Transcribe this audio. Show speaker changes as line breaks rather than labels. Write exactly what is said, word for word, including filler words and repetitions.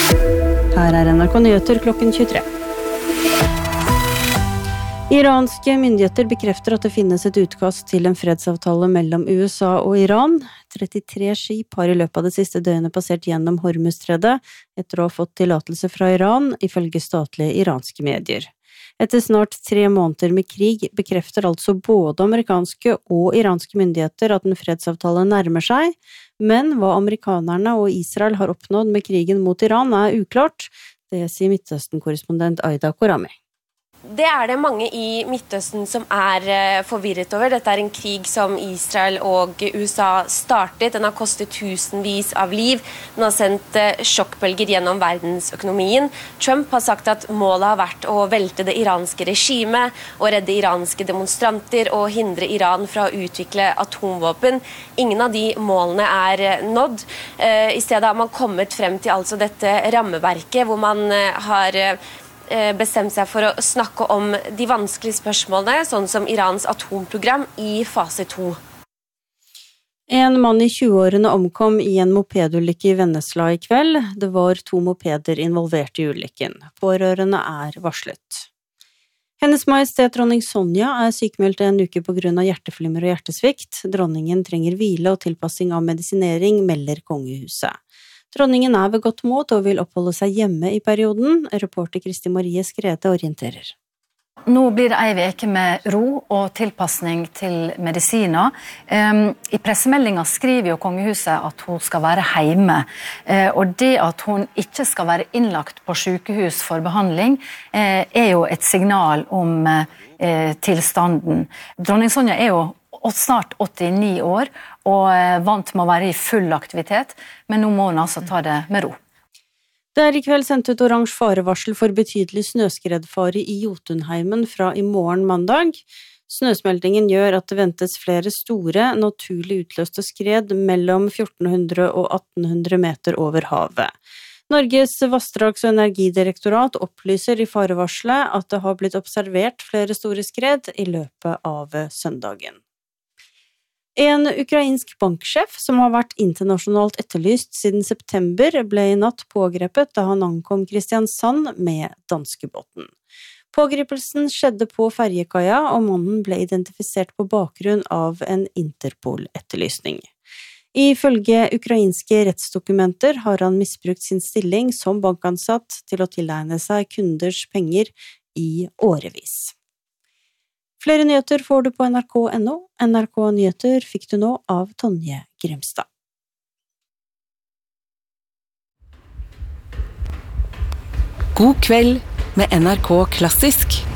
Her er N R K Nyheter klokken tjuetre. Iranske myndigheter bekrefter at det finnes et utkast til en fredsavtale mellom U S A og Iran. trettitre skip har i løpet av det siste døgnet passert gjennom Hormuzstredet etter å ha fått tillatelse fra Iran, ifølge statlige iranske medier. Etter snart tre måneder med krig bekrefter altså både amerikanske og iranske myndigheter at en fredsavtale nærmer seg, men hva amerikanerne og Israel har oppnådd med krigen mot Iran er uklart, det sier Midtøsten-korrespondent Aida Korami.
Det er det mange i Midtøsten som er forvirret over. Dette er en krig som Israel og U S A startet. Den har kostet tusenvis av liv. Den har sendt sjokkbølger gjennom verdensøkonomien. Trump har sagt at målet har vært å velte det iranske regimet, og redde iranske demonstranter og hindre Iran fra å utvikle atomvåpen. Ingen av de målene er nådd. I stedet har man kommet frem til altså dette rammeverket, hvor man har bestemt seg for å snakke om de vanskelige spørsmålene, sånn som Irans atomprogram i fase to.
En mann i tjueårene omkom i en mopedulykke i Vennesla i kveld. Det var to mopeder involvert i ulykken. Pårørende er varslet. Hennes Majestet dronning Sonja er sykemeldt en uke på grunn av hjerteflimmer og hjertesvikt. Dronningen trenger hvile og tilpassing av medisinering, melder kongehuset. Dronningen er ved godt mot og vil oppholde seg hjemme i perioden. Reporter Kristi Marie Skrede orienterer.
Nå blir det en veke med ro og tilpassning til medisiner. I pressemeldingen skriver jo kongehuset at hun skal være hjemme. Og det at hun ikke skal være innlagt på sykehus for behandling, er jo et signal om tilstanden. Dronning Sonja er jo snart åttini år og vant med å være i full aktivitet, men nå må hun altså ta det med ro.
Det er i kveld sendt ut oransje farevarsel for betydelig snøskredfare i Jotunheimen fra i morgen mandag. Snøsmeltingen gjør at det ventes flere store, naturlig utløste skred mellom fjorten hundre og atten hundre meter over havet. Norges vassdrags- og energidirektorat opplyser i farevarselet at det har blitt observert flere store skred i løpet av søndagen. En ukrainsk banksjef som har vært internasjonalt etterlyst siden september ble i natt pågrepet da han ankom Kristiansand med danskebåten. Pågripelsen skjedde på ferjekaia, og mannen ble identifisert på bakgrunn av en Interpol-etterlysning. Ifølge ukrainske rettsdokumenter har han misbrukt sin stilling som bankansatt til å tilegne seg kunders penger i årevis. Flere nyheter får du på N R K punktum no. N R K Nyheter fikk du nå av Tonje Grimstad.
God kveld med N R K Klassisk.